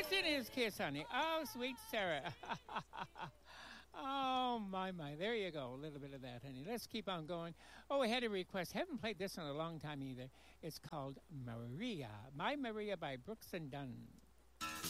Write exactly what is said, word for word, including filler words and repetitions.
Kissing is kiss, honey. Oh, sweet Sarah. Oh, my, my. There you go. A little bit of that, honey. Let's keep on going. Oh, we had a request. Haven't played this in a long time either. It's called Maria. My Maria by Brooks and Dunn.